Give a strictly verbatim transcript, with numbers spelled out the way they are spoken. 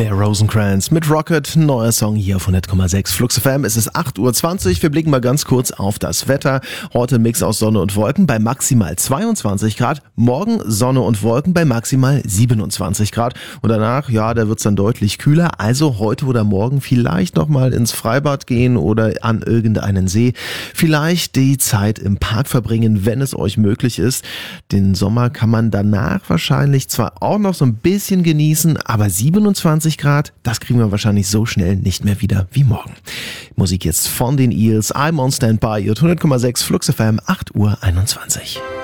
Claire Rosencrantz mit Rocket, neuer Song hier auf hundert Komma sechs Flux F M. Es ist acht Uhr zwanzig, wir blicken mal ganz kurz auf das Wetter. Heute Mix aus Sonne und Wolken bei maximal zweiundzwanzig Grad, morgen Sonne und Wolken bei maximal siebenundzwanzig Grad und danach, ja, da wird's dann deutlich kühler, also heute oder morgen vielleicht nochmal ins Freibad gehen oder an irgendeinen See, vielleicht die Zeit im Park verbringen, wenn es euch möglich ist. Den Sommer kann man danach wahrscheinlich zwar auch noch so ein bisschen genießen, aber siebenundzwanzig Grad, das kriegen wir wahrscheinlich so schnell nicht mehr wieder wie morgen. Musik jetzt von den Eels, I'm on Standby, hundert Komma sechs Flux F M, acht Uhr einundzwanzig.